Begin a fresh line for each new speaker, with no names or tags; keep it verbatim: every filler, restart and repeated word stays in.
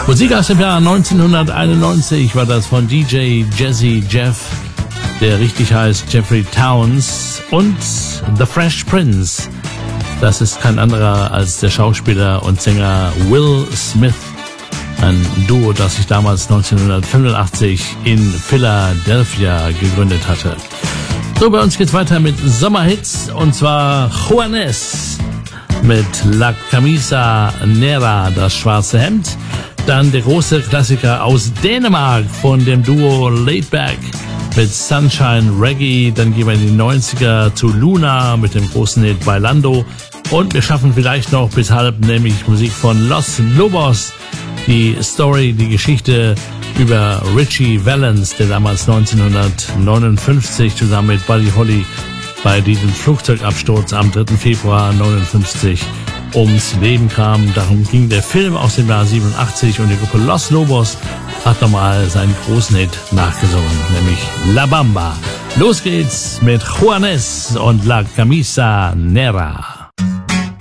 Musik aus dem Jahr neunzehnhunderteinundneunzig war das von D J Jazzy Jeff, der richtig heißt Jeffrey Towns, und The Fresh Prince. Das ist kein anderer als der Schauspieler und Sänger Will Smith. Ein Duo, das sich damals neunzehnhundertfünfundachtzig in Philadelphia gegründet hatte. So, bei uns geht's weiter mit Sommerhits, und zwar Juanes mit La Camisa Negra, das schwarze Hemd. Dann der große Klassiker aus Dänemark von dem Duo Laidback mit Sunshine Reggae. Dann gehen wir in die neunziger zu Luna mit dem großen Hit Bailando. Und wir schaffen vielleicht noch bis halb, nämlich Musik von Los Lobos. Die Story, die Geschichte über Richie Valens, der damals neunzehnhundertneunundfünfzig zusammen mit Buddy Holly bei diesem Flugzeugabsturz am dritten Februar neunundfünfzig ums Leben kam. Darum ging der Film aus dem Jahr siebenundachtzig, und die Gruppe Los Lobos hat nochmal seinen großen Hit nachgesungen, nämlich La Bamba. Los geht's mit Juanes und La Camisa Negra.